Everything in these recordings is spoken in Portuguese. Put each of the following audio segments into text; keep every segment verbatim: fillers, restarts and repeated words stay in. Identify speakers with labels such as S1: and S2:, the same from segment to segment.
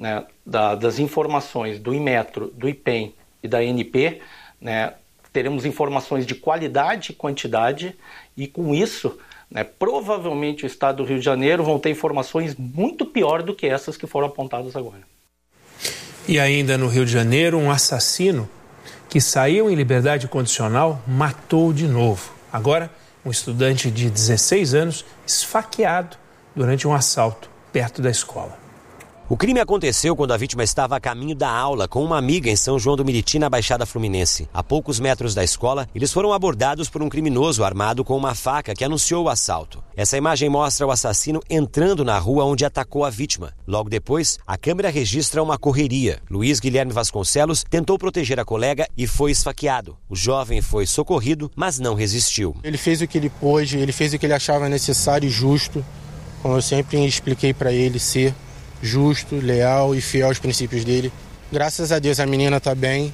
S1: né, da, das informações do Inmetro, do IPEM e da A N P, né, teremos informações de qualidade e quantidade, e com isso, né, provavelmente o Estado do Rio de Janeiro vão ter informações muito piores do que essas que foram apontadas agora.
S2: E ainda no Rio de Janeiro, um assassino que saiu em liberdade condicional matou de novo. Agora, um estudante de dezesseis anos esfaqueado durante um assalto perto da escola.
S3: O crime aconteceu quando a vítima estava a caminho da aula com uma amiga em São João do Meriti, na Baixada Fluminense. A poucos metros da escola, eles foram abordados por um criminoso armado com uma faca que anunciou o assalto. Essa imagem mostra o assassino entrando na rua onde atacou a vítima. Logo depois, a câmera registra uma correria. Luiz Guilherme Vasconcelos tentou proteger a colega e foi esfaqueado. O jovem foi socorrido, mas não resistiu.
S4: Ele fez o que ele pôde, ele fez o que ele achava necessário e justo, como eu sempre expliquei para ele ser. Justo, leal e fiel aos princípios dele. Graças a Deus a menina está bem.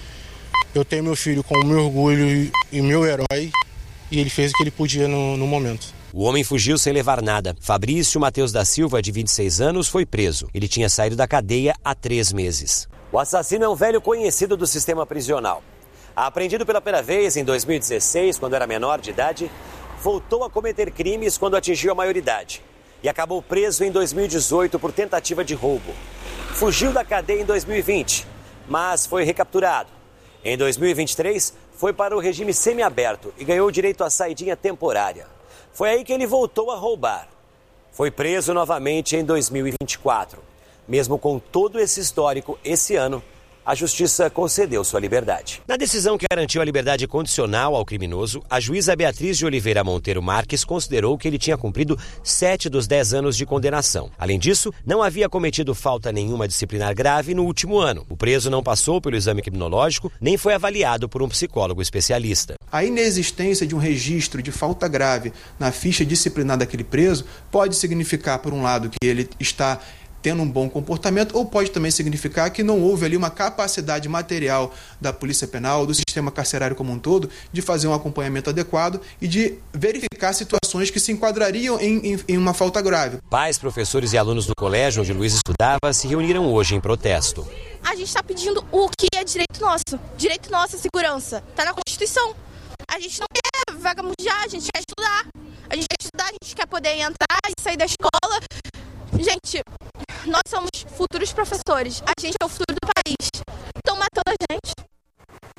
S4: Eu tenho meu filho com o meu orgulho e o meu herói, e ele fez o que ele podia no, no momento.
S3: O homem fugiu sem levar nada. Fabrício Matheus da Silva, de vinte e seis anos, foi preso. Ele tinha saído da cadeia há três meses. O assassino é um velho conhecido do sistema prisional. Apreendido pela primeira vez em dois mil e dezesseis, quando era menor de idade, voltou a cometer crimes quando atingiu a maioridade. E acabou preso em dois mil e dezoito por tentativa de roubo. Fugiu da cadeia em dois mil e vinte, mas foi recapturado. Em dois mil e vinte e três, foi para o regime semiaberto e ganhou direito à saidinha temporária. Foi aí que ele voltou a roubar. Foi preso novamente em dois mil e vinte e quatro. Mesmo com todo esse histórico, esse ano, a justiça concedeu sua liberdade. Na decisão que garantiu a liberdade condicional ao criminoso, a juíza Beatriz de Oliveira Monteiro Marques considerou que ele tinha cumprido sete dos dez anos de condenação. Além disso, não havia cometido falta nenhuma disciplinar grave no último ano. O preso não passou pelo exame criminológico, nem foi avaliado por um psicólogo especialista.
S5: A inexistência de um registro de falta grave na ficha disciplinar daquele preso pode significar, por um lado, que ele está tendo um bom comportamento, ou pode também significar que não houve ali uma capacidade material da Polícia Penal, do sistema carcerário como um todo, de fazer um acompanhamento adequado e de verificar situações que se enquadrariam em, em, em uma falta grave.
S3: Pais, professores e alunos do colégio onde Luiz estudava se reuniram hoje em protesto.
S6: A gente está pedindo o que é direito nosso. Direito nosso é segurança. Está na Constituição. A gente não quer vagabundear, a gente quer estudar. A gente quer estudar, a gente quer poder entrar e sair da escola. Gente, nós somos futuros professores. A gente é o futuro do país.